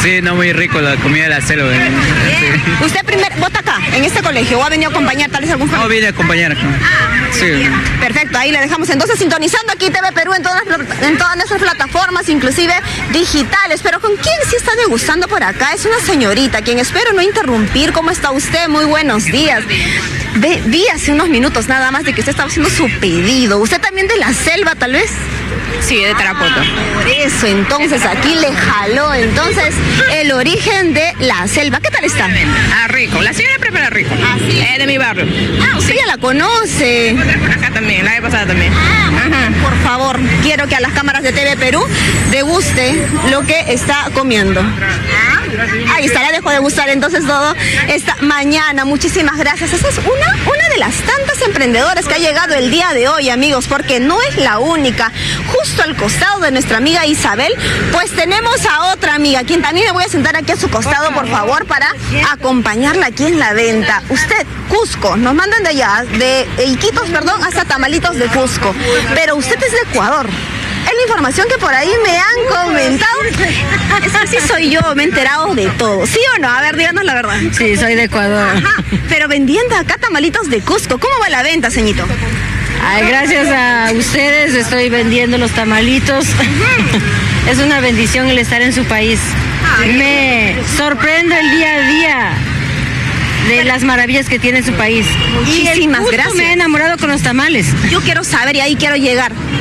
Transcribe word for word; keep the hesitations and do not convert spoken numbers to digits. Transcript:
Sí, no muy rico la comida de la selva. ¿eh? Sí. ¿Usted primer vota acá, en este colegio, o ha venido a acompañar tal vez algún familiar? No, vine a acompañar acá. Sí. Perfecto, ahí le dejamos entonces sintonizando aquí T V Perú en todas, en todas nuestras plataformas, inclusive digitales. Pero ¿con quién sí está degustando por acá? Es una señorita, quien espero no interrumpir. ¿Cómo está usted? Muy buenos días. Ve, vi hace unos minutos nada más de que usted estaba haciendo su pedido. ¿Usted también de la selva, tal vez? Sí, de Tarapoto. Ah, por eso, entonces aquí le jaló entonces el origen de la selva. ¿Qué tal está? Ah, rico. La señora prepara rico. Ah, sí. Es de mi barrio. Ah, usted ya la conoce. Acá también, la vez pasada también. Ah, por favor, quiero que a las cámaras de T V Perú deguste lo que está comiendo. Ahí está, la dejo degustar entonces todo esta mañana. Muchísimas gracias. Esa es una, una de las tantas emprendedoras que ha llegado el día de hoy, amigos, porque no es la única. Justo al costado de nuestra amiga Isabel, pues tenemos a otra amiga, quien también me voy a sentar aquí a su costado, por favor, para acompañarla aquí en la venta. Usted, Cusco, nos mandan de allá, de Iquitos, perdón, hasta Tamalitos de Cusco, pero usted es de Ecuador. Es la información que por ahí me han comentado. Es que sí soy yo, me he enterado de todo. ¿Sí o no? A ver, díganos la verdad. Sí, soy de Ecuador. Ajá, pero vendiendo acá tamalitos de Cusco. ¿Cómo va la venta, señito? Ay, gracias a ustedes estoy vendiendo los tamalitos. Es una bendición el estar en su país. Me sorprende el día a día de las maravillas que tiene su país. Muchísimas y el gracias. Me he enamorado con los tamales. Yo quiero saber y ahí quiero llegar.